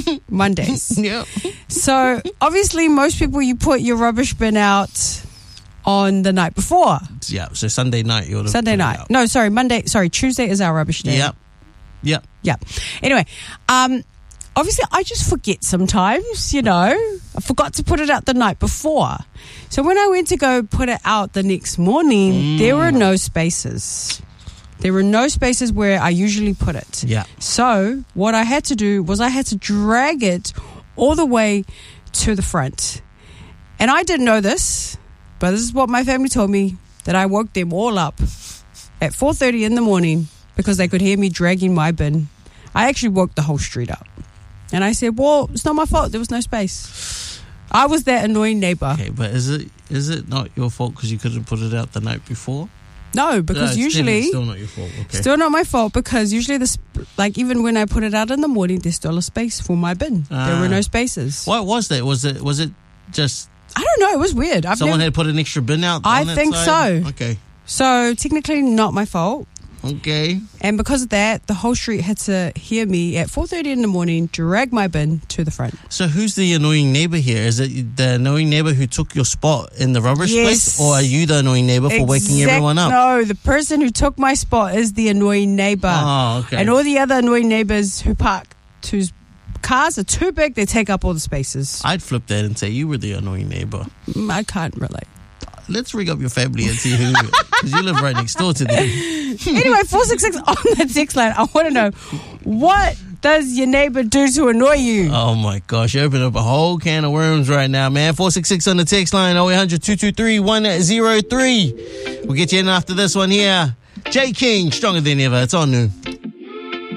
Mondays. Yeah. So obviously most people, you put your rubbish bin out on the night before. Yeah, so Sunday night. Sunday night. No, sorry, Monday. Sorry, Tuesday is our rubbish day. Yep. Yeah. Anyway, obviously I just forget sometimes, I forgot to put it out the night before. So when I went to go put it out the next morning, there were no spaces. There were no spaces where I usually put it. Yeah. So what I had to do was I had to drag it all the way to the front. And I didn't know this, but this is what my family told me, that I woke them all up at 4:30 in the morning because they could hear me dragging my bin. I actually woke the whole street up. And I said, well, it's not my fault. There was no space. I was that annoying neighbor. Okay, but is it not your fault because you couldn't put it out the night before? No, because usually... It's still not your fault, okay. Still not my fault because usually, even when I put it out in the morning, there's still a space for my bin. There were no spaces. What was that? Was it just... I don't know. It was weird. Someone had put an extra bin out I on that think side? so. Okay. So technically not my fault. Okay. And because of that, the whole street had to hear me at 4:30 in the morning drag my bin to the front. So who's the annoying neighbor here? Is it the annoying neighbor who took your spot in the rubbish place? Or are you the annoying neighbor for waking everyone up? No, the person who took my spot is the annoying neighbor. Oh, okay. And all the other annoying neighbors whose cars are too big, they take up all the spaces. I'd flip that and say you were the annoying neighbor. I can't relate. Let's ring up your family and see who, because you live right next door to them. Anyway, 466 on the text line. I want to know, what does your neighbor do to annoy you? Oh my gosh, you opened up a whole can of worms right now, man. 466 on the text line, 0800 223 103. We'll get you in after this one here. J King, Stronger Than Ever. It's on New.